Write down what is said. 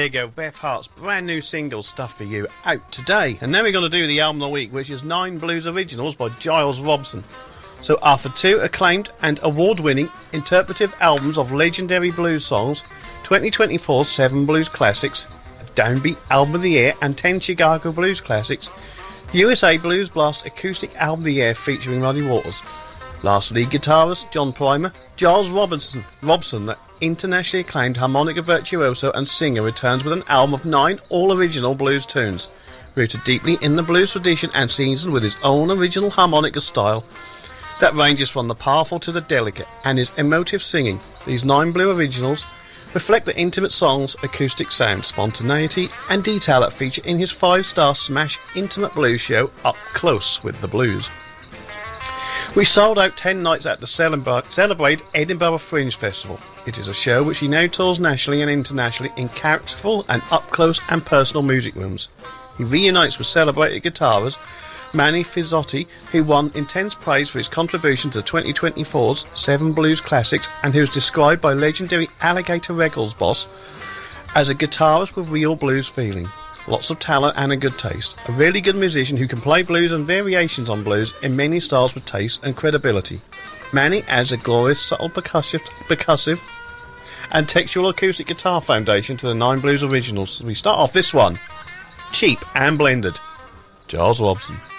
you go, Beth Hart's brand new single, Stuff For You, out today. And then we're going to do the album of the week, which is 9 Blues Originals by Giles Robson. So after 2 acclaimed and award-winning interpretive albums of legendary blues songs, 2024's 7 Blues Classics, a Downbeat Album of the Year and 10 Chicago Blues Classics, USA Blues Blast Acoustic Album of the Year featuring Muddy Waters. Last lead guitarist John Primer, Giles Robson, the internationally acclaimed harmonica virtuoso and singer, returns with an album of 9 all-original blues tunes, rooted deeply in the blues tradition and seasoned with his own original harmonica style that ranges from the powerful to the delicate, and his emotive singing. These 9 blue originals reflect the intimate song's acoustic sound, spontaneity and detail that feature in his 5-star smash intimate blues show Up Close with the Blues. We sold out 10 nights at the Celebrate Edinburgh Fringe Festival. It is a show which he now tours nationally and internationally in characterful and up-close and personal music rooms. He reunites with celebrated guitarist Manny Fizzotti, who won intense praise for his contribution to 2024's 7 Blues Classics and who is described by legendary Alligator Records boss as a guitarist with real blues feeling. Lots of talent and a good taste. A really good musician who can play blues and variations on blues in many styles with taste and credibility. Manny adds a glorious, subtle percussive and textural acoustic guitar foundation to the 9 Blues Originals. We start off this one, cheap and blended. Giles Robson.